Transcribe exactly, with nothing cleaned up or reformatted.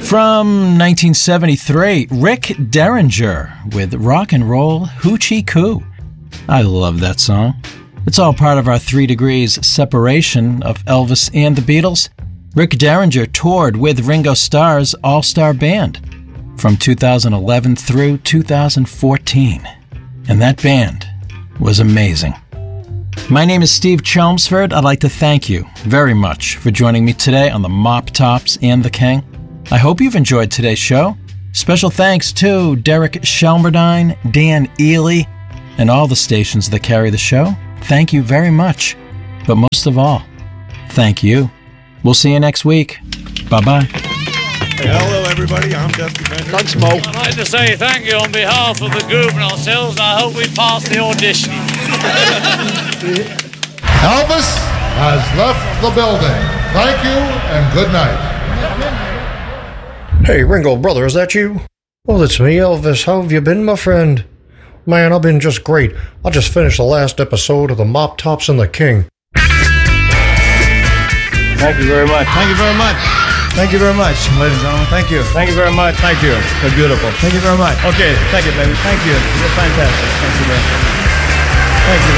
From nineteen seventy-three, Rick Derringer with Rock and Roll Hoochie Coo. I love that song. It's all part of our Three Degrees separation of Elvis and the Beatles. Rick Derringer toured with Ringo Starr's All-Star Band from two thousand eleven through two thousand fourteen. And that band was amazing. My name is Steve Chelmsford. I'd like to thank you very much for joining me today on the Mop Tops and the King. I hope you've enjoyed today's show. Special thanks to Derek Shelmerdine, Dan Ely, and all the stations that carry the show. Thank you very much. But most of all, thank you. We'll see you next week. Bye-bye. Hey, hello, everybody. I'm Dusty Bender. Thanks, Mo. I'd like to say thank you on behalf of the group and ourselves, and I hope we pass the audition. Elvis has left the building. Thank you and good night. Hey, Ringo, brother, is that you? Well, it's me, Elvis. How have you been, my friend? Man, I've been just great. I just finished the last episode of the Mop Tops and the King. Thank you very much. Thank you very much. Thank you very much, ladies and gentlemen. Thank you. Thank you very much. Thank you. You're beautiful. Thank you very much. Okay, thank you, baby. Thank you. You're fantastic. Thank you, man. Thank you.